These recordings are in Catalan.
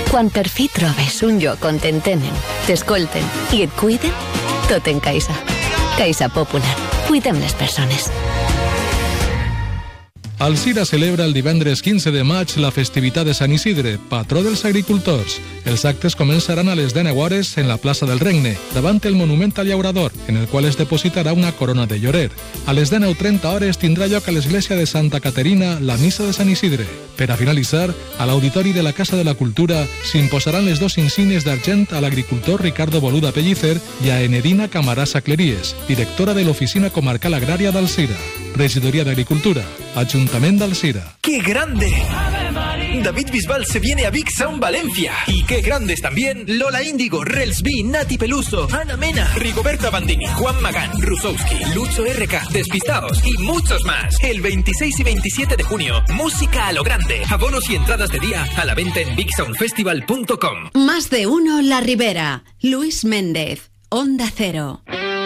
Quan per fi trobes un lloc on t'entenen, t'escolten i et cuiden, tot en Caixa. Caixa Popular. Cuidem les persones. Alzira celebra el divendres 15 de maig la festivitat de Sant Isidre, patró dels agricultors. Els actes començaran a les 10 hores en la plaça del Regne, davant el monument al llaurador, en el qual es depositarà una corona de llorer. A les 19:30 hores tindrà lloc a l'església de Santa Caterina la missa de Sant Isidre. Per a finalitzar, a l'auditori de la Casa de la Cultura s'imposaran les dos insígnies d'argent a l'agricultor Ricardo Boluda Pellicer i a Enedina Camarasa Cleries, directora de l'Oficina Comarcal Agrària d'Alzira. Regidoria de Agricultura, Ayuntamiento de Alzira. ¡Qué grande! David Bisbal se viene a Big Sound Valencia. Y qué grandes también Lola Índigo, Rels B, Nati Peluso, Ana Mena, Rigoberta Bandini, Juan Magán, Rusowski, Lucho RK, Despistados y muchos más. El 26 y 27 de junio, música a lo grande. Abonos y entradas de día a la venta en bigsoundfestival.com. Más de uno La Ribera. Luis Méndez, Onda Cero.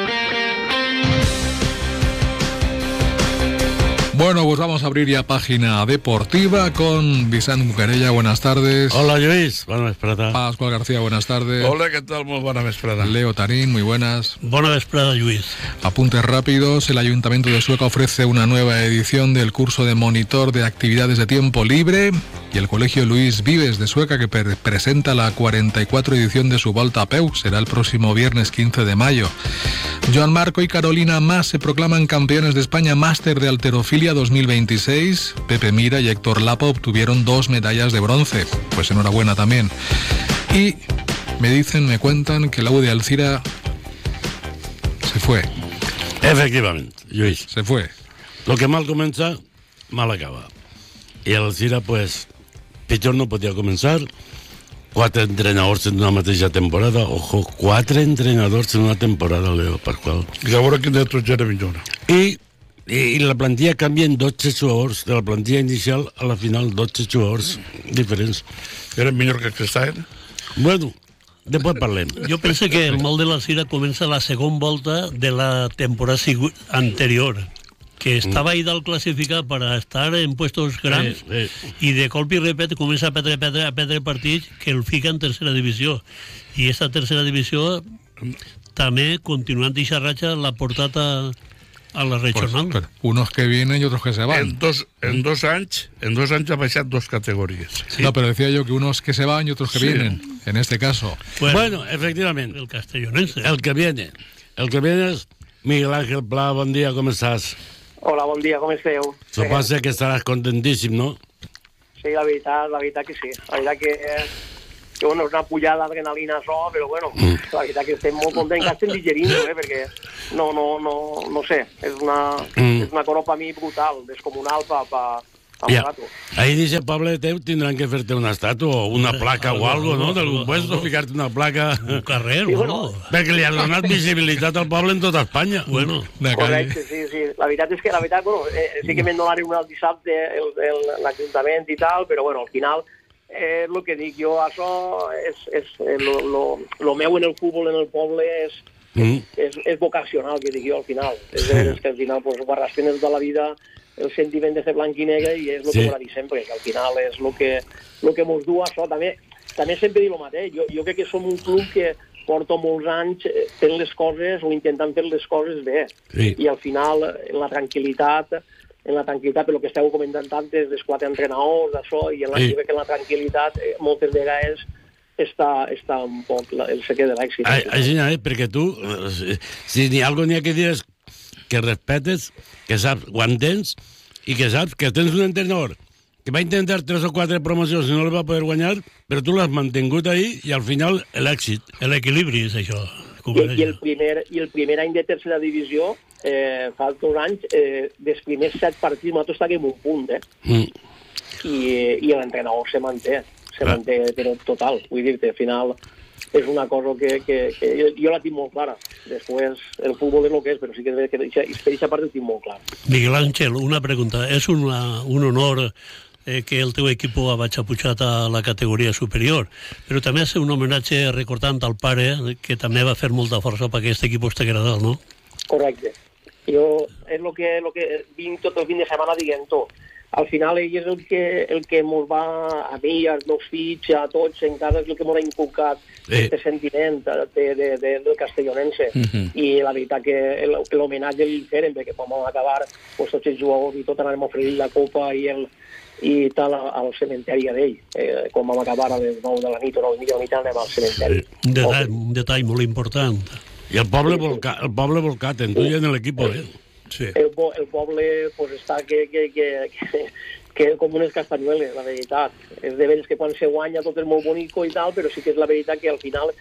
Bueno, pues vamos a abrir ya página deportiva con Vicent Bucarella. Buenas tardes. Hola, Lluís. Bona vesprada. Pascual García, buenas tardes. Hola, ¿qué tal? Muy buena vesprada. Leo Tarín, muy buenas. Bona vesprada, Lluís. Apuntes rápidos. El Ayuntamiento de Sueca ofrece una nueva edición del curso de monitor de actividades de tiempo libre y el Colegio Luis Vives de Sueca, que presenta la 44 edición de su Volta a Peu, será el próximo viernes 15 de mayo. Joan Marco y Carolina Mas se proclaman campeones de España Máster de Halterofilia 2026. Pepe Mira y Héctor Lapa obtuvieron 2 medallas de bronce. Pues enhorabuena también. Y me cuentan que la U de Alzira se fue. Efectivament, Lluís. Se fue. Lo que mal comença, mal acaba. I Alzira, pues, pitjor no podia començar. 4 entrenadors en una mateixa temporada. Ojo, 4 entrenadors en una temporada, Leo Pascual. I a veure quin de tots era millor. I la plantilla canvia en 12 jugadors. De la plantilla inicial a la final, 12 jugadors diferents. Eren millor que aquest any? Bueno, després parlem. Jo penso que el mal de l'Alzira comença la segona volta de la temporada anterior, que estava ahí dalt classificat per estar en puestos grans, i de colp i repet comença a perdre partits que el fica en tercera divisió. I aquesta tercera divisió també, continuant d'aquesta ratxa, l'ha portat a la regional. Pues, unos que vienen y otros que se van. En dos anys ha baixat 2 categories. Sí. No, pero decía yo que unos que se van y otros que vienen, en este caso. Bueno, efectivament. El castellonense. El que viene és Miguel Ángel Pla. Bon dia, com estàs? Hola, bon dia, com esteu? Suposa que estaràs contentíssim, no? Sí, la veritat que sí. La veritat que bueno, és una pujada d'adrenalina això, però bueno, la veritat que estem molt contents, que estem digerint-ho, perquè no sé, és una cosa per mi brutal, descomunal per rato. Ahí dice Pablo teu tindran que fer-te una estàtua o una placa o algo, no? D'algun puesto, ficar-te una placa... Un carrer, sí, bueno. Perquè li ha donat visibilitat al poble en tota Espanya. Bueno, correcte, sí. La veritat és que, bueno, sí que me'n donaré una el dissabte l'Ajuntament i tal, però bueno, al final, el que dic jo, això és lo meu en el futbol, en el poble, és vocacional, que dic jo, al final. És que al final, pues, ho arrastren tota la vida el sentiment de ser blanc i negre, i és el que m'ho dir sempre, que al final és el que mos du a això. També sempre dic el mateix. Jo crec que som un club que porto molts anys fent les coses o intentant fer les coses bé. Sí. I al final, en la tranquil·litat, per lo que esteu comentant antes, dels 4 entrenadors, d'això, i jo crec que en la tranquil·litat moltes vegades està un poc el secret de l'èxit. Així, perquè tu, si n'hi ha alguna que dir és que respetes, que saps quan tens i que saps que tens un entrenador que va intentar 3 o 4 promocions i no les va poder guanyar, però tu l'has mantingut ahí i al final l'èxit. L'equilibri és això. I el primer any de tercera divisió, fa 2 anys, dels primers 7 partits nosaltres estàvem un punt, i l'entrenador se manté, però total. Vull dir-te, al final és una cosa que jo la tinc molt clara. Després, el futbol és el que és, però sí que per aquesta part ho tinc molt clar. Miguel Ángel, una pregunta. És un honor que el teu equip ha pujat a la categoria superior, però també és un homenatge recordant al pare, que també va fer molta força perquè aquest equip estigui a dalt, no? Correcte. Jo és el que vinc tot el fin de setmana dient-ho. al final ell és el que mos va, a mi, als meus fills, a tots en casa, és el que mos ha inculcat aquest sentiment del castellonense. I la veritat que l'homenatge li feren, perquè quan vam acabar, tots els jugadors i tot anàvem a oferir la copa i tal al cementeri d'ell. Quan vam acabar a les 9 de la nit o 9 de la nit anem al cementeri. Un detall molt important. I el poble volcat en tu i en l'equip, Sí. El poble pues, està que com unes castanyoles, la veritat. És de veres que quan se guanya tot és molt bonic i tal, però sí que és la veritat que al final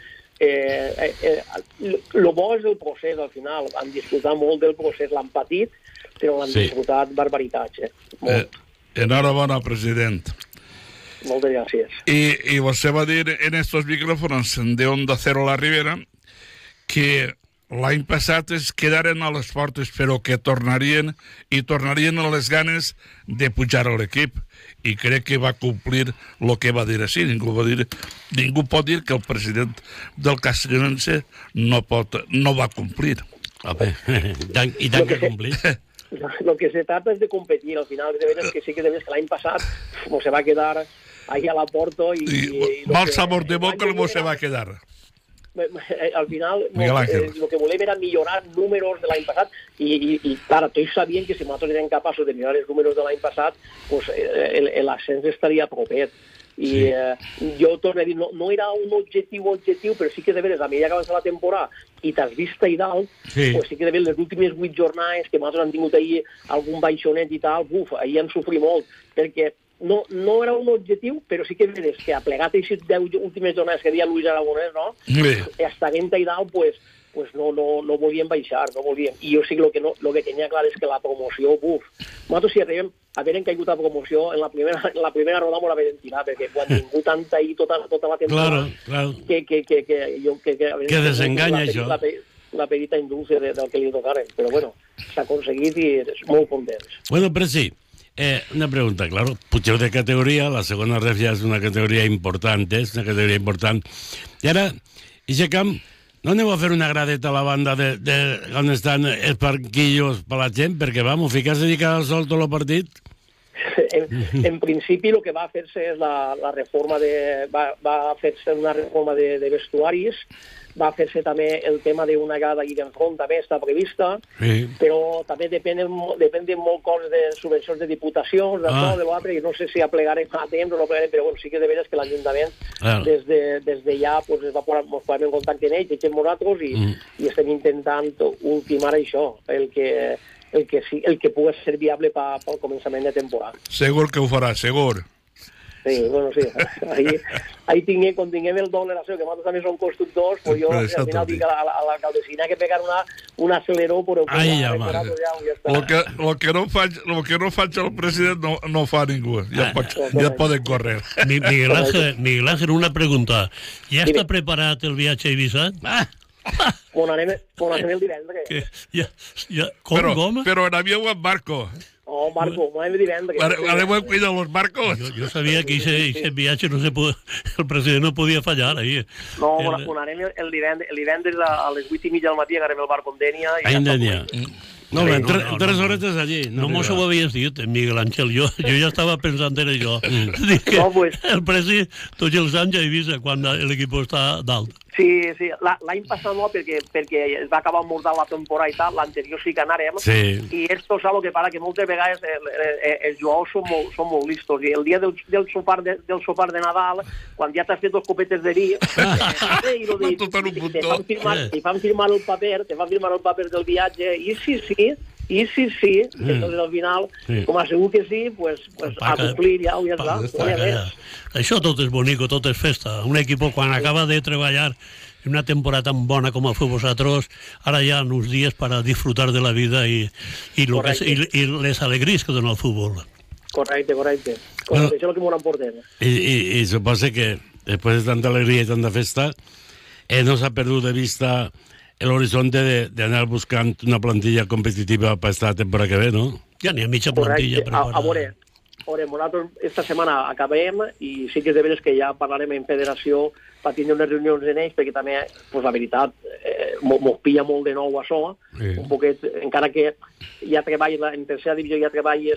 el bo és el procés, al final. Han disfrutat molt del procés, l'han patit, però l'han disfrutat barbaritats. Molt. Enhorabona, president. Moltes gràcies. Y vostè va dir en estos micrófonos de Onda Cero La Ribera que l'any passat es quedaren a les portes, però que tornarien a les ganes de pujar a l'equip. I crec que va complir el que va dir així. Ningú pot dir que el president del Castellonense no va complir. I tant que complir. Lo que se trata es de competir. Al final, de veres que sí que l'any passat se va quedar ahí a la porta i mal sabor de boca no se va quedar. Al final el que volem era millorar números de l'any passat i clar, tots sabien que si nosaltres érem capaços de millorar els números de l'any passat pues, l'ascens estaria propet i jo torno a dir, no era un objectiu, però sí que de veres a mi ja acabes la temporada i t'has vist ahí dalt, pues sí que de veres les últimes 8 jornades que nosaltres han tingut ahir algun baixonet i tal, ahir han sofrit molt perquè no era un objectiu, però sí que veres que ha plegat aquestes 10 últimes jornades que deia Luis Aragonès, no? Hasta gent ahí dalt, pues no volien baixar, no volien. I jo sí que el que tenia clar és que la promoció, nosaltres si arribem a haver caigut a promoció, en la primera roda m'ho haver tirat, perquè quan ningú tant ahir tota la temporada, que desenganya això. La perita indulce del que li tocaren, però bueno, s'ha aconseguit i és molt contents. Bueno, però sí, una pregunta, claro, pugeu de categoria, la segona ref ja és una categoria important, i ara, i aquest camp, no aneu a fer una gradeta a la banda de on estan els parquillos per la gent, perquè vamos, ficar-se i cada sol tot el partit? En principi el que va fer-se és la reforma va fer-se una reforma de vestuaris, va fer-se també el tema d'una grada aquí enfront, també està prevista, però també depèn de molt coses de subvencions de diputacions, d'això, de l'altre, i no sé si aplegarem a temps o no aplegarem, però bueno, sí que de veres que l'Ajuntament des de ja pues, es va posar en contacte amb ells, amb nosaltres, i estem intentant ultimar això, el que pugui ser viable pel començament de temporada. Segur que ho farà, segur. Sí, bueno, sí. Ahí quan tinguem el don de la seu, que nosaltres també som constructors, pues jo al final dic a l'alcaldessina que pegar un aceleró, però... Ai, ja, mare. Lo que no faig el president no fa ningú. Ja poden córrer. Miguel Ángel, una pregunta. Ja està preparat el viatge a Eivissa? On anem el divendres. Com? Però en avió o en barco? Oh, Marco, anem divendres. Anem a cuidar los barcos. Yo sabía que ese viaje el presidente no podía fallar ahí. No, anem el divendres a les 8:30 del matí, agarrem el barco en Dènia. A Dènia. No, en 3 horetes allí. No mos ho havies dit, Miguel Ángel. Jo ja estava pensant en això. Dic que el presi tots els anys a Eivissa quan l'equip està dalt. Sí, l'any passat no, perquè es va acabar molt la temporada i tal, l'anterior sí que anàrem, i esto és algo que para que moltes vegades els jugadors són molt listos, i el dia del sopar de Nadal, quan ja t'has fet 2 copetes de vi, te fan firmar el paper del viatge, i sí, entonces al final, com a segur que sí, pues a complir ja ho ja està. Això tot és bonico, tot és festa. Un equip quan acaba de treballar en una temporada tan bona com a feu vosaltres, ara hi ha uns dies per a disfrutar de la vida i les alegries que dona el futbol. Correcte. Això és el que m'ho emportem. I suposa que després de tanta alegria i tanta festa no s'ha perdut de vista l'horizonte d'anar buscant una plantilla competitiva per esta temporada que ve, no? Ja n'hi ha mitja plantilla preparada. A veure, nosaltres esta setmana acabem i sí que és de veres que ja parlarem en federació per tindre unes reunions en ells, perquè també, pues, la veritat, mos pilla molt de nou això, un poquet, encara que ja treballes en tercera divisió, ja treballes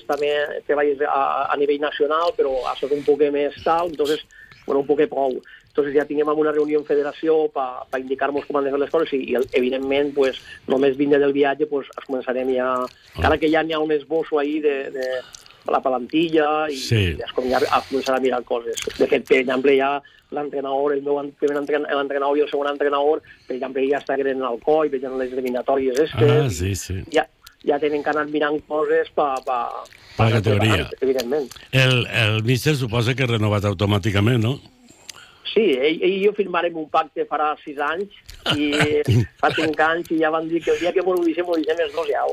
a nivell nacional, però això és un poquet més tal, entonces, bueno, un poquet prou. Entonces ja tinguem una reunió en federació per indicar-nos com han de fer les coses i evidentment, pues, només vindre del viatge, pues, es començarem ja, encara que ja n'hi ha un esboço ahí de la plantilla i ja començarà a mirar coses. De fet, per exemple, ja l'entrenador, el meu primer l'entrenador i el segon entrenador, per exemple, ja estaven en Alcoi, veient les eliminatòries estes. Ja tenen que anar mirant coses per la categoria. Evidentment. El míster suposa que ha renovat automàticament, no? Sí, ell i jo firmarem un pacte farà 6 anys i fa 5 anys i ja van dir que el dia que m'ho deixem els dos ja.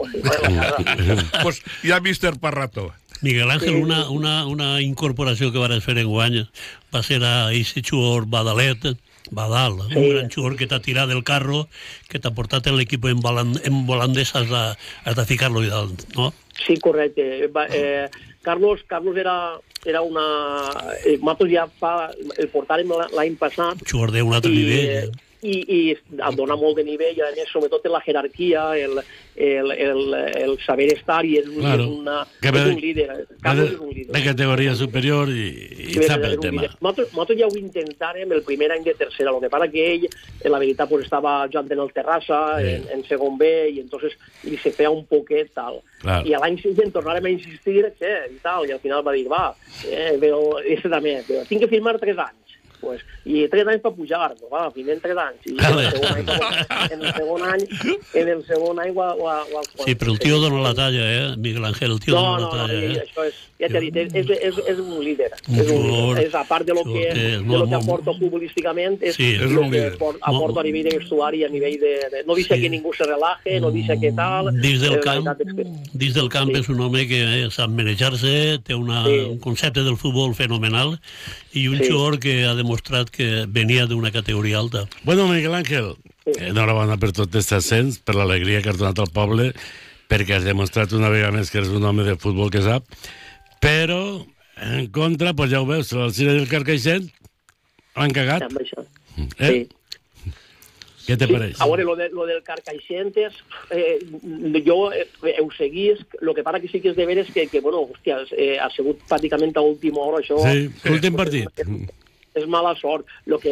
Pues ja míster per rato. Miguel Ángel, una incorporació que van fer en guany va ser a aquest jugador Badal, un gran jugador que t'ha tirat del carro, que t'ha portat l'equip en volandès, has de ficar-lo i dalt, no? Sí, correcte. Carlos era una... Nosaltres ja el portàrem l'any passat. Jugador d'un altre nivell. I em dona molt de nivell, i a més, sobretot en la jerarquia, el saber estar, i és un líder. Carlos és un líder. De categoria superior i sap el tema. Nosaltres ja ho intentàrem el primer any de tercera, el que passa que ell, la veritat, estava jugant en el Terrassa, en segon B, i entonces li se feia un poquet tal. I a l'any següent tornarem a insistir, i tal, i al final va dir, però tinc que firmar 3 anys. I 3 anys per pujar, finalment 3 anys. I en el segon any Sí, però el tio dona la talla, Miguel Ángel, el tio dona la talla. Això és, ja t'he dit, és un líder. És a part de lo que aporta futbolísticament, és el que aporta a nivell de vestuari, a nivell de... No deixa que ningú se relaje, no deixa que tal... Dins del camp és un home que sap manejar-se, té un concepte del futbol fenomenal i un jugador que ha demostrat que venia d'una categoria alta. Bueno, Miguel Ángel, enhorabona per tot aquest ascens, per l'alegria que has donat al poble, perquè has demostrat una vegada més que eres un home de futbol que sap, però en contra, pues ja ho veus, l'Alzira del Carcaixent l'han cagat. Sí. Què te pareix? A veure, lo del Carcaixent és... Jo ho seguís, el que passa que sí que és de veres que bueno, hòstia, ha sigut pràcticament a última hora, això... Sí, l'últim partit. És mala sort.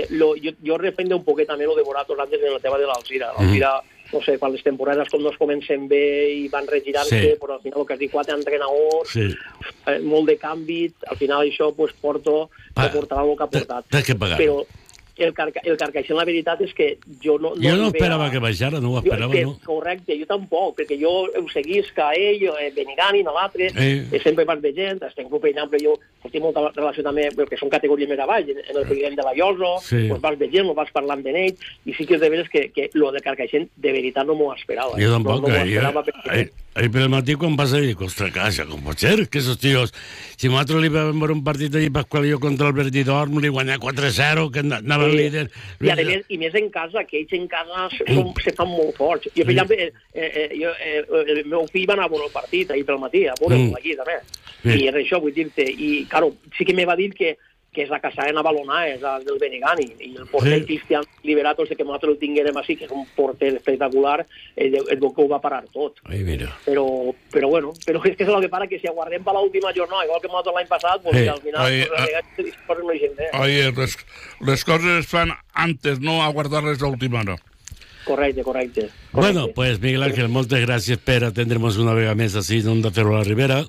Jo reprende un poquet també lo de Boratos antes en el tema de l'Alzira. L'Alzira, no sé, quan les temporades com no es comencen bé i van regirant-se, però al final el que has dit, 4 entrenadors, molt de canvi, al final això portava el que ha portat. T'has que pagar. Però el Carcaixent, la veritat és que jo no esperava que baixara, no ho esperava, no? Correcte, jo tampoc, perquè jo ho seguís que ell, Benigani, no l'altre, sempre vas de gent, estem, per exemple, jo tinc molta relació també, que són categories més avall, en el president de la Lloso, vas de gent, vas parlant de ell, i sí que és de veres que lo del Carcaixent de veritat no m'ho esperava. Jo tampoc, ahir per el matí quan vas a dir, ostres, caixa, com pot ser? Que esos tios, si nosaltres li vam veure un partit allí Pasqual i jo contra el Verdidorm, li guanyar 4-0, que anava el líder. I més en casa, que ells en casa se fan molt forts. Jo, per exemple, el meu fill va anar a veure el partit ahir pel matí, a veure-ho aquí també. I és això, vull dir-te, i claro, sí que me va dir que és la Casaena Balonà, és el del Benigani, i el porter Cristian Liberatos, que nosaltres el tinguérem així, que és un porter espectacular, és el que ho va parar tot. Ai, mira. Però bueno, però és que és el que para, que si aguardem per l'última jornada, igual que nosaltres l'any passat, pues al final... Oye, les coses es fan antes, no aguardar-les a última hora. Correcte. Bueno, pues Miguel Ángel, moltes gràcies per atendre'ns una vegada més així en Onda Cero a la Ribera.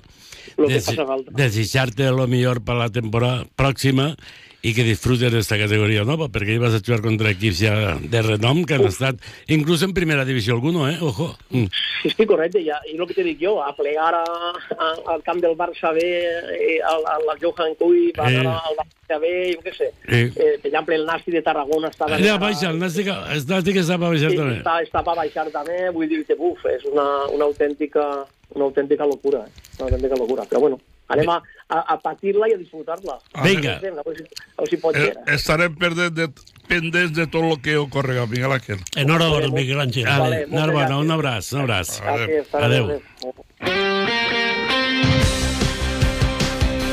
Desitjar-te lo millor per la temporada pròxima i que disfrutes d'esta categoria nova, perquè hi vas a jugar contra equips ja de renom que han estat inclús en primera divisió alguno, ojo. Sí, correcte, i el que t'he dit jo, a plegar al camp del Barça B, al Johan Cruyff, va anar al Barça B, jo què sé. Per exemple, el Nasti de Tarragona estava... Allà baixa, el Nasti que estava a baixar també. Estava a baixar també, vull dir-te, és una autèntica locura, però bueno, anem a patir-la i a disfrutar-la. Vinga. A veure si pot ser. Estarem pendents de tot el que ocorrega, Miguel Ángel. Enhorabona, Miguel Ángel. Enhorabona, un abraç. Adéu.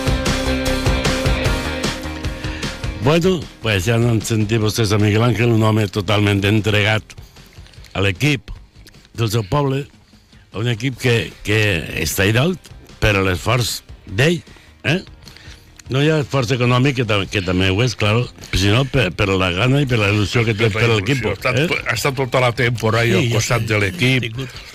Bueno, pues ja han sentit vostès a Miguel Ángel, un home totalment entregat a l'equip del seu poble, un equip que està allà dalt per l'esforç d'ell, No hi ha esforç econòmic, que també ho és, clar, sinó per la gana i per la il·lusió que té per l'equip. Ha estat tota la temporada al costat de l'equip,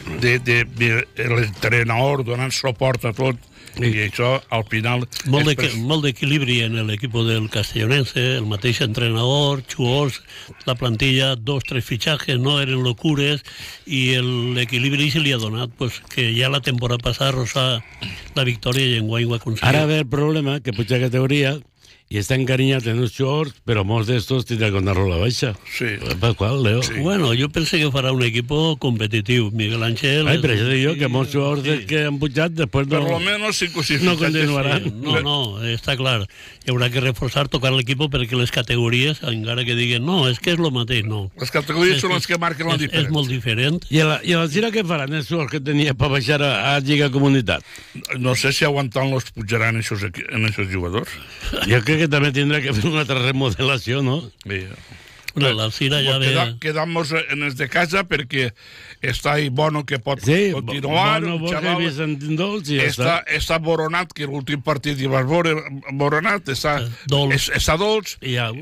de l'entrenador donant suport a tot, i això al final... Molt d'equilibri en l'equip del castellonense, el mateix entrenador, jugadors, la plantilla, 2-3 fitxatges, no eren locures, i l'equilibri se li ha donat, que ja la temporada passada arrossar la victòria i enguany ho ha aconseguit. Ara ve el problema, que puja categoria i està encarinyat en els jugadors, però molts d'estos tindran que anar a la baixa. Sí. Per qual, Leo? Sí. Bueno, jo penso que farà un equipo competitiu. Miguel Ángel... Ai, però això dic jo, que molts jugadors que han pujat després no... Per lo menos no continuaran. No, està clar. Hi haurà que reforçar, tocar l'equip perquè les categories, encara que diguen, no, és que és el mateix, no. Les categories són les que marquen la diferència. És molt diferent. I a la gira què faran els jugadors que tenia per baixar a Lliga Comunitat? No sé si aguantant-los pujaran en aquests jugadors. Jo crec que també tindrà que fer una altra remodelació, no? Sí. Bueno, la Cira ja ve... Quedamos en els de casa perquè està ahí Bono que pot continuar. Bono, Borja i Vicentín Dolç i està Boronat, que l'últim partit hi vas veure Boronat, està Dolç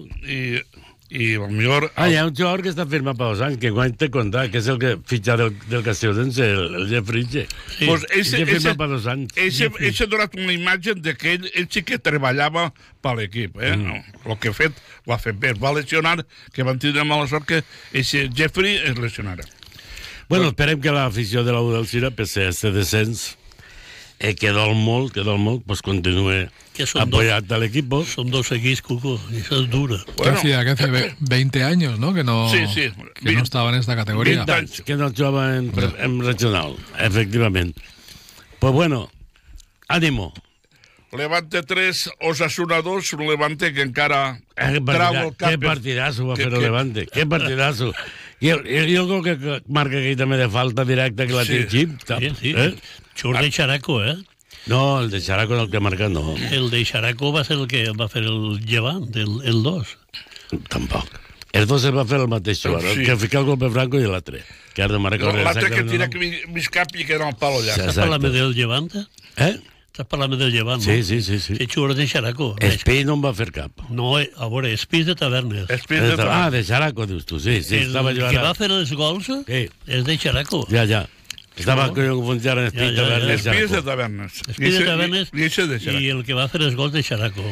i potser... Hi ha un jugador que està firmat per 2 anys, que guany té comptat, que és el que fitxa del Castellonense, el Jeffrey. Pues ell firma per 2 anys. Ell s'ha donat una imatge de que ell sí que treballava per l'equip. El que ha fet, ho ha fet bé. Va lesionar, que van tindre mala sort que Jeffrey es lesionara. Bueno, esperem que l'afició de la U del Cira, pese a este descens, que dol molt, pues continúe apoyat al equipo. Son 2 equipos, Cuco, y eso es duro. Bueno, que hace 20 años, ¿no? Que no estaba en esta categoría. 20 anys que no jugaba en regional, efectivamente. Pues bueno, ánimo. Levante 3, Osasuna 2, un Levante que encara trau el cap. Qué partidazo va fer el Levante, qué partidazo. Jo crec que marca aquí també de falta directa que la té Xip. Sí. Xur de Xaraco, No, el de Xaraco no el que marca, no. El de Xaraco va ser el que va fer el llevant, el 2. Tampoc. El 2 es va fer el mateix jugador, que fica el golpe franco i l'altre. Que ara no marca res. L'altre que tira que mig cap i que era el palo allà. Estàs parlant del llevant? Estàs parlant del llevant, no? Sí. Que xugador de Xaraco. Espí no en va fer cap. No, a veure, Espí de Tavernes. De Xaraco, dius tu, sí. El que va fer els gols és de Xaraco. Ja. Estava confundint en Espí de Tavernes. Espí és de Tavernes. Espí de Tavernes i el que va fer els gols de Xaraco.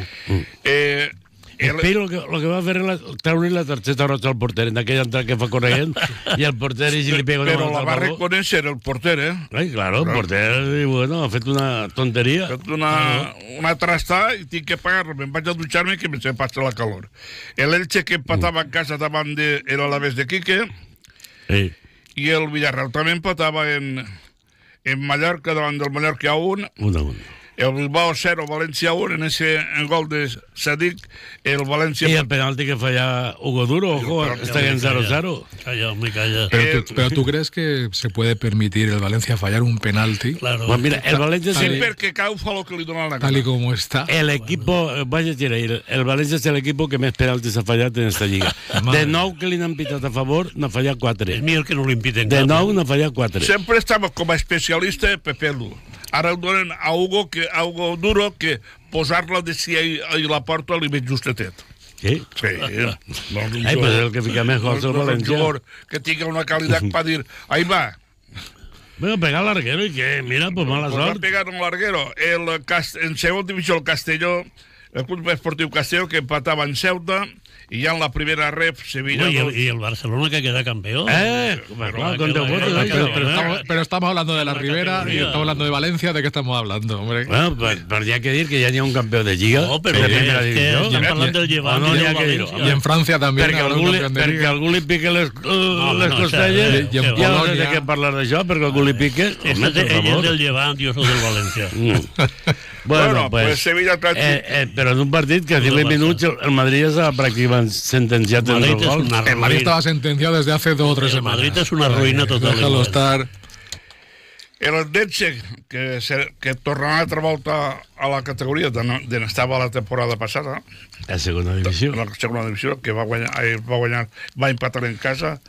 Espí el que va fer és treure la targeta roja al porter en aquell entrat que fa corrent i el porter i si li pega una però la va reconèixer el porter, Ai, claro, el porter, bueno, ha fet una tonteria. Ha fet una trastada i tinc que pagar-lo. Me'n vaig a dutxar-me que me se passa la calor. L'Elche que empatava en casa davant de l'Alavés de Quique i el Villarreal també empatava en Mallorca davant del Mallorca 1. 1-1. El Bilbao 0, València 1, en ese gol de Sadik, el València... Y el penalti que falla Hugo Duro, ojo, está en 0-0. Calla. Pero ¿tú crees que se puede permitir el Valencia fallar un penalti? Claro. Pues mira, el Valencia... Sí, perquè cau fa lo que li dona la gana. Tal y como está. El equipo, vaya a decir, el Valencia es el equipo que més penaltis ha fallat en esta lliga. De 9 que li han pitat a favor, n'ha fallat 4. És millor que no li impiten cap. De 9 n'ha fallat 4. Sempre estava com a especialista Pepe Lu. Ara el donen a Hugo Duro que posar-la de si ell la porta li veig justetet. Sí? Sí. Ai, pues el que fica mejor el Valencia. Un jugador que tingui una qualitat per dir, ahí va. Bueno, pegar al larguero y que, mira, pues mala sort. Va pegar un larguero. En segon divisió el Castelló, el Club Esportiu Castelló, que empatava en Ceuta, y ya en la primera ref Sevilla... Y el Barcelona que queda campeón. Pero estamos hablando de la Ribera y estamos hablando de Valencia. ¿De qué estamos hablando, hombre? Bueno, pues habría que decir que ya ni un campeón de Lliga. No, pero están hablando del Llevant y del Valencia. Y en Francia también. Perquè algú li pique les costelles. Ja no sé de què parlar d'això, perquè algú li pique. Ell és del Llevant, jo soc del Valencia. Bueno, pues Sevilla... Però en un partit que a 18 minuts el Madrid ja estava pràcticament sentenciat en el gol. El Madrid estaba sentenciado desde hace 2 o 3 semanas. El Madrid es una ruïna total. Déjalo estar. El Dense, que tornarà altra volta a la categoria d'on estava la temporada passada. La segona divisió. La segona divisió, que va empatar en casa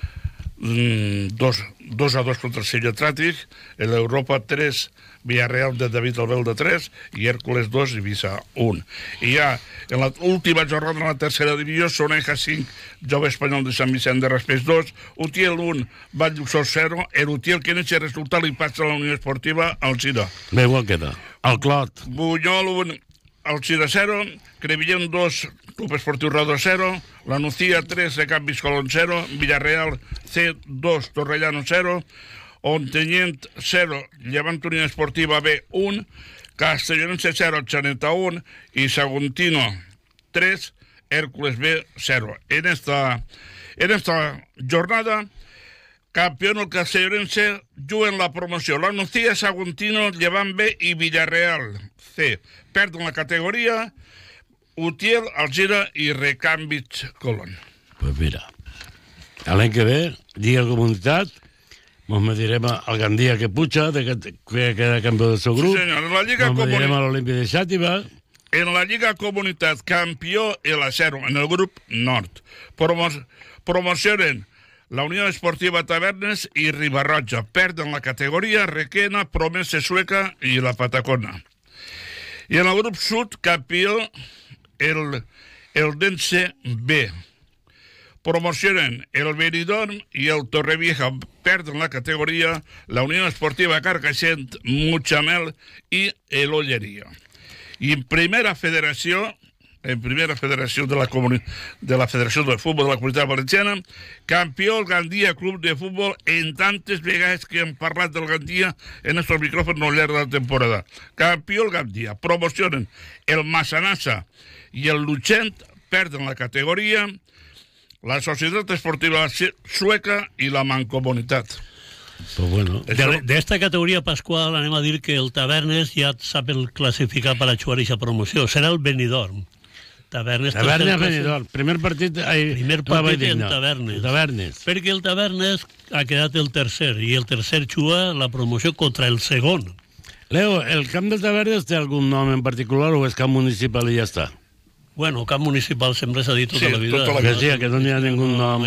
2-2 contra el Sevilla Atlètic, l'Europa 3, Villarreal de David Albel de 3 i Hèrcules 2 i Visa 1. I ja en l'última jornada de la tercera divisió, Soneja 5, Jove Espanyol de Sant Vicent de Raspés 2, Utiel 1, Valldosor 0, l'Utiel que en aquest resultat li passa a la Unió Esportiva Alzira. Bé, igual queda. El Clot. Bunyol 1, Alzira 0, Crevillent 2, Club Esportiu Roda 0, La Nucía 3, Canvis Colón 0, Villarreal C 2, Torrellano 0, Ontinyent 0, Llevant Unió Esportiva B 1, Castellonense 0, Xaneta 1 y Saguntino 3, Hércules B 0. En esta jornada, campeón el Castellonense juga en la promoción. La Nucía, Saguntino, Llevant B y Villarreal C. Perden la categoría Utiel, Alzira i Recanvis Colón. Pues mira, l'any que ve, Lliga Comunitat, ens medirem al Gandia que puja, que queda campió del seu grup. Sí, senyor, en la Lliga Comunitat. Ens medirem a l'Olimpia de Xàtiva. En la Lliga Comunitat, campió el Acero, en el grup Nord. Promocionen la Unió Esportiva Tavernes i Ribarroja. Perden la categoria Requena, Promesa Sueca i la Patacona. I en el grup Sud, campió el Dense B. Promocionen el Benidorm y el Torrevieja. Perden la categoría la Unión Esportiva Carcaixent, Mutxamel y el Olleria. Y en primera federación de la Federació de Futbol de la Comunitat Valenciana, campió el Gandia Club de Futbol en tantes vegades que hem parlat del Gandia en estos micrófonos al llarg de la temporada. Campió el Gandia. Promocionen el Massanassa y el Luchent, perden la categoría la Societat Esportiva Sueca y la Mancomunitat. Pues bueno. De esta categoria, Pasqual, anem a dir que el Tavernes ja sap el classificar per a jugar aquesta promoció. Serà el Benidorm. Tavernes Benidorm. Primer partit en Tavernes. Perquè el Tavernes ha quedat el tercer, i el tercer juga la promoció contra el segon. Leo, el camp del Tavernes té algun nom en particular o és camp municipal i ja està? Bueno, camp municipal sempre s'ha dit tota la vida. Que sí, que no hi ha ningú nom.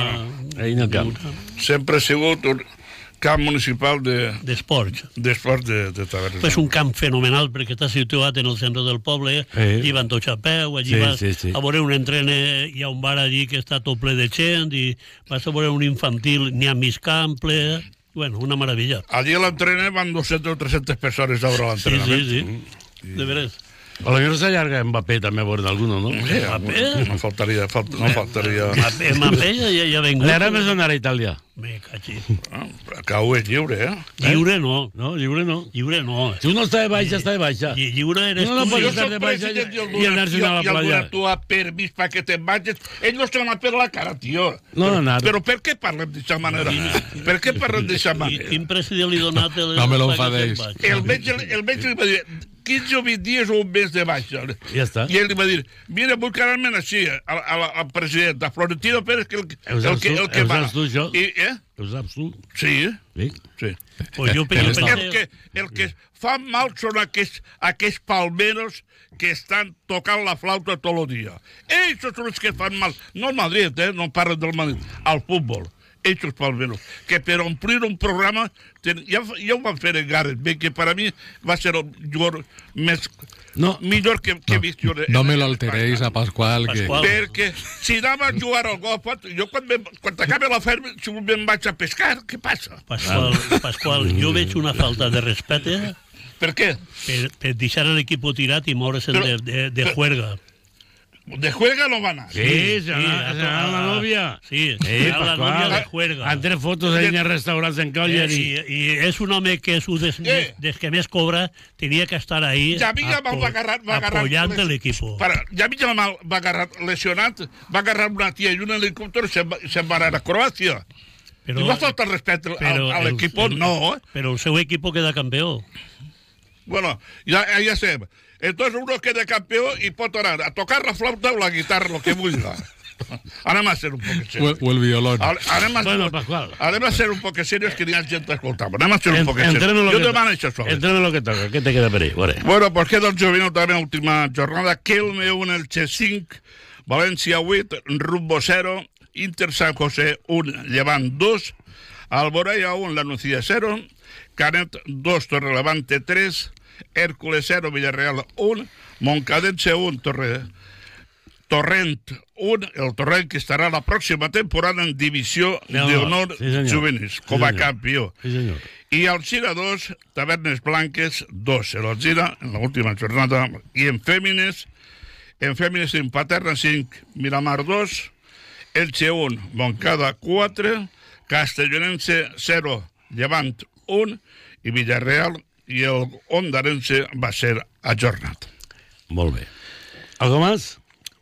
Sempre ha sigut un camp municipal d'esports. D'esports de Tavernes. És un camp fenomenal perquè està situat en el centre del poble, allí van tots a peu, allí vas a veure un entrene, hi ha un bar allí que està tot ple de gent, i vas a veure un infantil, n'hi ha mig camp ple, bueno, una meravella. Allí a l'entrene van 200 o 300 persones a veure l'entrenament. Sí, de veres. A la millor s'allarga Mbappé també a veure d'alguno, no? Sí, no faltaria. Mbappé ja vengut. L'ara més d'anar a Itàlia. Me cachi. Cau és lliure, Lliure no. Lliure no. Lliure no. Si uno està de baixa, està de baixa. Lliure eres tu. No pot estar de baixa i anar-se a la playa. I algú ha permís perquè te'n vagis. Ells no se van a per la cara, tio. No anar. Però per què parlem d'aquesta manera? Per què parlem d'aquesta manera? Quin president li donat el... No me lo enfadeix. El metge li va dir 15 o 20 dies o un mes de baixa. Ja està. I ell li va dir, mira, vull quedar-me així, al president, a Florentino Pérez, que el que va. Ho saps tu? Sí. Pues jo el que fa mal són aquests palmeros que estan tocant la flauta tot el dia. Ells són els que fan mal. No al Madrid, no parlen del Madrid, al futbol. Ells palmeros, que per omplir un programa ja ho van fer en Gareth Bale, que per a mi va ser el jugador millor que he vist jo. No me l'alteréis a Pasqual. Perquè si anava a jugar al golf, jo quan acabi la ferma, si me'n vaig a pescar, què passa? Pasqual, jo veig una falta de respecte. Per què? Per deixar l'equip tirat i moure's de juerga. De juerga no va anar. Sí, se va la novia. Sí, la novia de juerga. Han tret fotos en restaurants en Collier. I és un home que és un dels que més cobra, tenia que estar ahí apoyant l'equip. Ja mig mal va agarrar lesionat, va agarrar una tia i un helicòpter i se'n va anar a Croàcia. I va faltar respecte a l'equip, no. Però el seu equip queda campió. Bueno, ja sé. Entonces uno queda campeón y puede tocar a tocar la flauta o la guitarra, lo que vulga. Anem a ser un poc serios. O el violón. Bueno, Pascual. Anem a ser un poc serios, que n'hi ha gent escoltant. Anem a ser un poc serios. Jo demano això suave. Entreno lo que toca, què te queda per ahí? Bueno, pues queda el juvenil també l'última jornada. Kelme 1, Elche 5, València 8, Rumbo 0, Inter San José 1, Llevant 2, Alboraya 1, La Nucía 0, Canet 2, Torrelevante 3, Hércules 0, Villarreal 1, Montcadense 1, Torrent 1, el Torrent que estarà la pròxima temporada en divisió d'honor juvenils, com a campió. Sí, senyor. I Alzira 2, Tavernes Blanques 2. El Alzira, en l'última jornada. I en fèmines en Paterna 5, Miramar 2, Elche 1, Montcada 4, Castellonense 0, Llevant 1, i Villarreal i el Ondarense va ser ajornat. Molt bé. Algo más?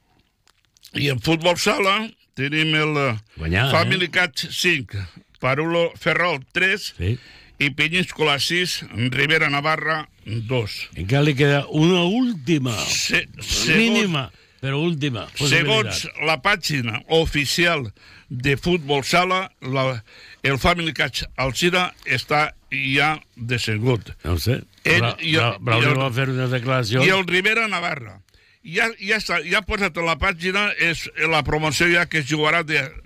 I en futbol sala tenim el Family Catch 5, Parulo Ferrol 3, sí, i Peñíscola 6, Rivera Navarra 2. Encara li queda una última, mínima, però última. Segons la pàgina oficial de futbol sala, el Family Catch Alzira està ja decebut. No ho sé, Braulio va fer una declaració. I el Rivera Navarra. Ja està, ja posat a la pàgina, és la promoció ja que es jugarà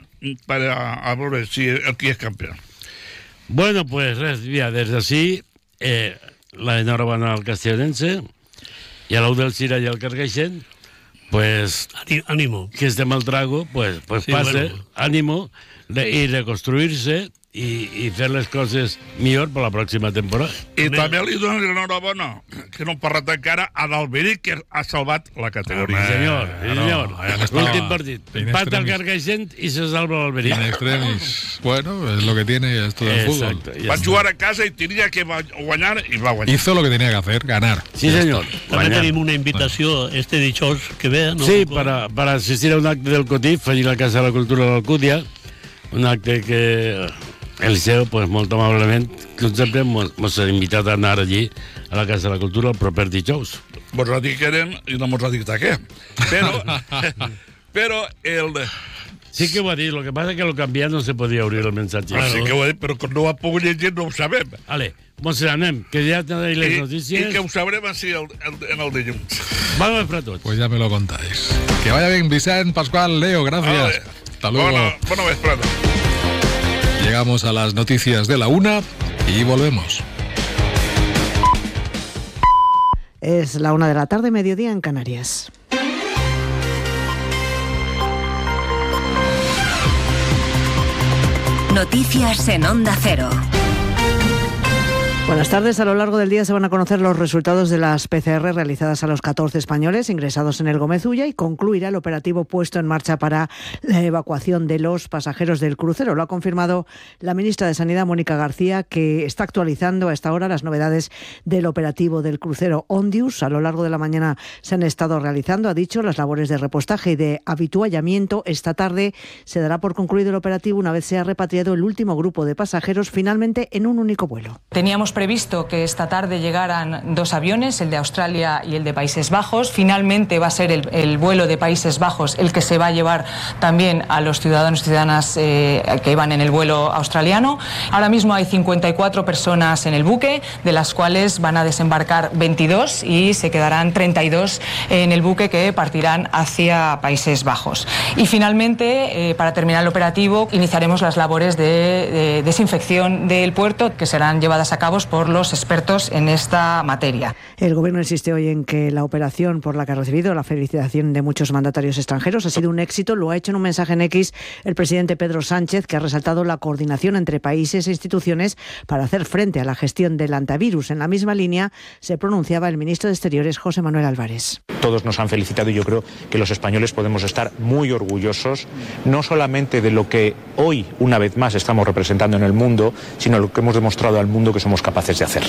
a veure si qui és campió. Bueno, pues res, ja, des d'ací, la enhorabona al Castellonense, i a l'U del Cira i al Carcaixent, pues... Ánimo. Que estem al trago, pues sí, pase, bueno. Ánimo, i reconstruir-se, i fer les coses millor per la pròxima temporada. I també li dono l'enhorabona, que no hem parlat encara, a l'Alberic, que ha salvat la categoria. Sí, senyor. L'últim partit. Empat al Carcaixent i se salva l'Alberic. En extremis. Bueno, es lo que tiene esto del fútbol. Va jugar a casa i tenia que guanyar i va guanyar. Hizo lo que tenía que hacer, ganar. Sí, senyor. També tenim una invitació este dijous que ve, ¿no? Sí, para asistir a un acte del COTIF, allí a la Casa de la Cultura de l'Alcúdia, un acte que... El Liceu, pues, molt amablement, com sempre, mos ha invitat a anar allí, a la Casa de la Cultura, el proper dijous. Mos ha dit que eren i no mos ha dit què. Però el... Sí que ho ha dit, el que passa que el canviat no se podia obrir el mensatge. Sí que ho ha dit, però com no ho ha pogut llegir no ho sabem. Vale, doncs anem, que ja tenéis les notícies. I que ho sabrem així en el dilluns. Vamos para todos. Pues ya me lo contáis. Que vaya bien, Vicent, Pascual, Leo, gracias. Vale. Hasta luego. Bueno, vesprada. Llegamos a las noticias de la 1 y volvemos. Es la 1 de la tarde, mediodía en Canarias. Noticias en Onda Cero. Buenas tardes. A lo largo del día se van a conocer los resultados de las PCR realizadas a los 14 españoles ingresados en el Gómez Ulla y concluirá el operativo puesto en marcha para la evacuación de los pasajeros del crucero. Lo ha confirmado la ministra de Sanidad, Mónica García, que está actualizando a esta hora las novedades del operativo del crucero Ondius. A lo largo de la mañana se han estado realizando, ha dicho, las labores de repostaje y de habituallamiento. Esta tarde se dará por concluido el operativo una vez se ha repatriado el último grupo de pasajeros, finalmente en un único vuelo. Teníamos previsto que esta tarde llegaran 2 aviones, el de Australia y el de Países Bajos. Finalmente va a ser el vuelo de Países Bajos el que se va a llevar también a los ciudadanos y ciudadanas que iban en el vuelo australiano. Ahora mismo hay 54 personas en el buque, de las cuales van a desembarcar 22 y se quedarán 32 en el buque que partirán hacia Países Bajos. Y finalmente, para terminar el operativo, iniciaremos las labores de desinfección del puerto, que serán llevadas a cabo por los expertos en esta materia. El Gobierno insiste hoy en que la operación, por la que ha recibido la felicitación de muchos mandatarios extranjeros, ha sido un éxito. Lo ha hecho en un mensaje en X el presidente Pedro Sánchez, que ha resaltado la coordinación entre países e instituciones para hacer frente a la gestión del antivirus. En la misma línea se pronunciaba el ministro de Exteriores, José Manuel Álvarez. Todos nos han felicitado y yo creo que los españoles podemos estar muy orgullosos, no solamente de lo que hoy, una vez más, estamos representando en el mundo, sino lo que hemos demostrado al mundo que somos capaces de hacer.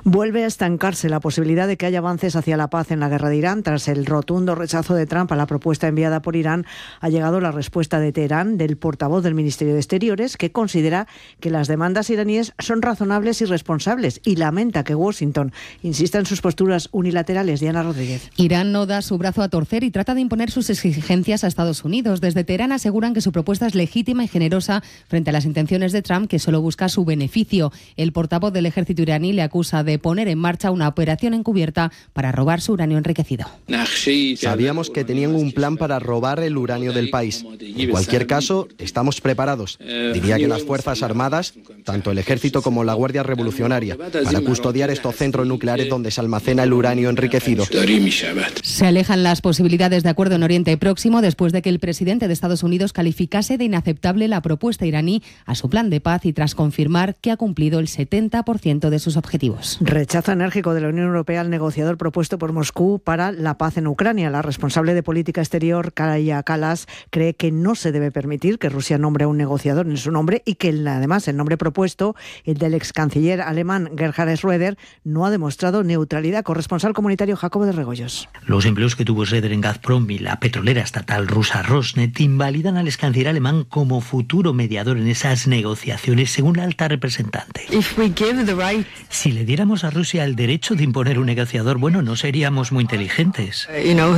Vuelve a estancarse la posibilidad de que haya avances hacia la paz en la guerra de Irán. Tras el rotundo rechazo de Trump a la propuesta enviada por Irán, ha llegado la respuesta de Teherán del portavoz del Ministerio de Exteriores, que considera que las demandas iraníes son razonables y responsables y lamenta que Washington insista en sus posturas unilaterales. Diana Rodríguez. Irán no da su brazo a torcer y trata de imponer sus exigencias a Estados Unidos. Desde Teherán aseguran que su propuesta es legítima y generosa frente a las intenciones de Trump, que solo busca su beneficio. El portavoz del ejército iraní le acusa de poner en marcha una operación encubierta para robar su uranio enriquecido. Sabíamos que tenían un plan para robar el uranio del país. En cualquier caso, estamos preparados. Diría que las Fuerzas Armadas, tanto el ejército como la Guardia Revolucionaria, para custodiar estos centros nucleares donde se almacena el uranio enriquecido. Se alejan las posibilidades de acuerdo en Oriente Próximo después de que el presidente de Estados Unidos calificase de inaceptable la propuesta iraní a su plan de paz y tras confirmar que ha cumplido el 70% de sus objetivos. Rechazo enérgico de la Unión Europea al negociador propuesto por Moscú para la paz en Ucrania. La responsable de política exterior, Kaja Kallas, cree que no se debe permitir que Rusia nombre a un negociador en su nombre y que además el nombre propuesto, el del ex canciller alemán Gerhard Schröder, no ha demostrado neutralidad. Corresponsal comunitario Jacobo de Regoyos. Los empleos que tuvo Schröder en Gazprom y la petrolera estatal rusa Rosneft invalidan al ex canciller alemán como futuro mediador en esas negociaciones, según la alta representante. Si le diéramos a Rusia el derecho de imponer un negociador, bueno, no seríamos muy inteligentes.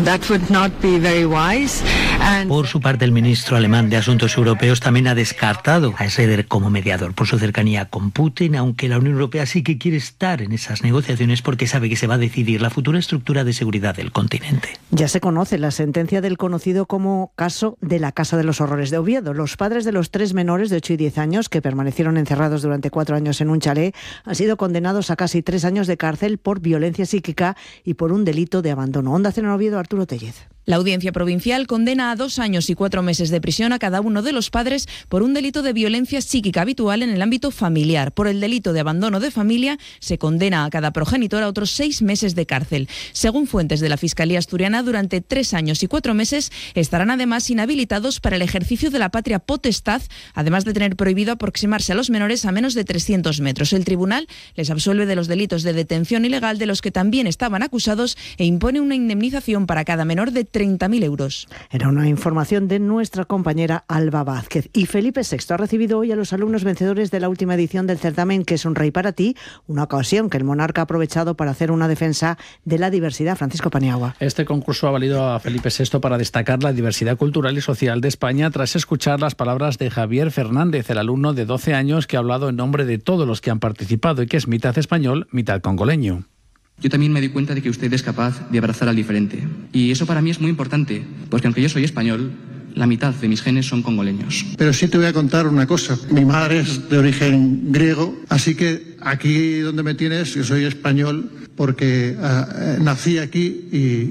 Por su parte, el ministro alemán de Asuntos Europeos también ha descartado a Schröder como mediador por su cercanía con Putin, aunque la Unión Europea sí que quiere estar en esas negociaciones porque sabe que se va a decidir la futura estructura de seguridad del continente. Ya se conoce la sentencia del conocido como caso de la Casa de los Horrores de Oviedo. Los padres de los 3 menores de 8 y 10 años que permanecieron encerrados durante 4 años en un chalet han sido condenados a casi 3 años de cárcel por violencia psíquica y por un delito de abandono. Onda Cero en Oviedo, Arturo Tellez. La Audiencia Provincial condena a 2 años y 4 meses de prisión a cada uno de los padres por un delito de violencia psíquica habitual en el ámbito familiar. Por el delito de abandono de familia se condena a cada progenitor a otros 6 meses de cárcel. Según fuentes de la Fiscalía Asturiana, durante 3 años y 4 meses estarán además inhabilitados para el ejercicio de la patria potestad, además de tener prohibido aproximarse a los menores a menos de 300 metros. El tribunal les absuelve de los delitos de detención ilegal de los que también estaban acusados e impone una indemnización para cada menor de 30.000 euros. Era una información de nuestra compañera Alba Vázquez. Y Felipe VI ha recibido hoy a los alumnos vencedores de la última edición del certamen ¿Qué es un rey para ti?, una ocasión que el monarca ha aprovechado para hacer una defensa de la diversidad. Francisco Paniagua. Este concurso ha valido a Felipe VI para destacar la diversidad cultural y social de España tras escuchar las palabras de Javier Fernández, el alumno de 12 años que ha hablado en nombre de todos los que han participado y que es mitad español, mitad congoleño. Yo también me di cuenta de que usted es capaz de abrazar al diferente. Y eso para mí es muy importante, porque aunque yo soy español, la mitad de mis genes son congoleños. Pero sí te voy a contar una cosa. Mi madre es de origen griego, así que aquí donde me tienes, yo soy español porque nací aquí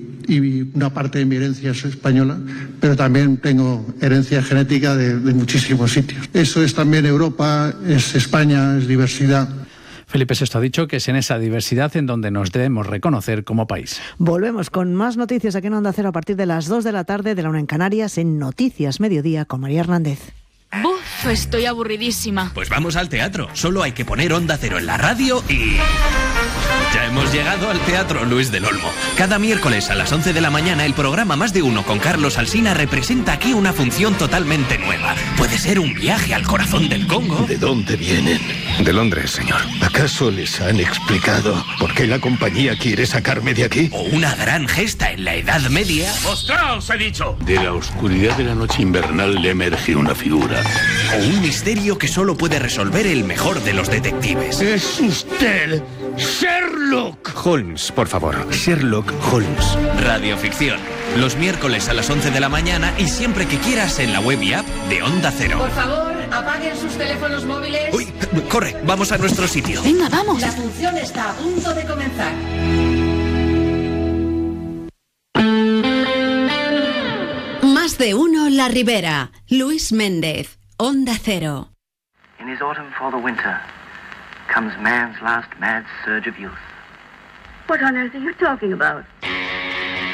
y una parte de mi herencia es española, pero también tengo herencia genética de muchísimos sitios. Eso es también Europa, es España, es diversidad. Felipe VI ha dicho que es en esa diversidad en donde nos debemos reconocer como país. Volvemos con más noticias aquí en Onda Cero a partir de las 2 de la tarde, de la 1 en Canarias, en Noticias Mediodía con María Hernández. ¡Buf! Estoy aburridísima. Pues vamos al teatro. Solo hay que poner Onda Cero en la radio y... Ya hemos llegado al Teatro Luis del Olmo. Cada miércoles a las 11 de la mañana el programa Más de Uno con Carlos Alsina representa aquí una función totalmente nueva. Puede ser un viaje al corazón del Congo. ¿De dónde vienen? De Londres, señor. ¿Acaso les han explicado por qué la compañía quiere sacarme de aquí? O una gran gesta en la Edad Media. ¡Mostraos, he dicho! De la oscuridad de la noche invernal le emerge una figura. O un misterio que solo puede resolver el mejor de los detectives. ¡Es usted Sherlock Holmes, por favor. Sherlock Holmes. Radioficción. Los miércoles a las 11 de la mañana y siempre que quieras en la web y app de Onda Cero. Por favor, apaguen sus teléfonos móviles. Uy, corre, vamos a nuestro sitio. Venga, vamos. La función está a punto de comenzar. Más de uno La Ribera. Luis Méndez, Onda Cero. In his autumn for the winter comes man's last mad surge of youth. What on earth are you talking about?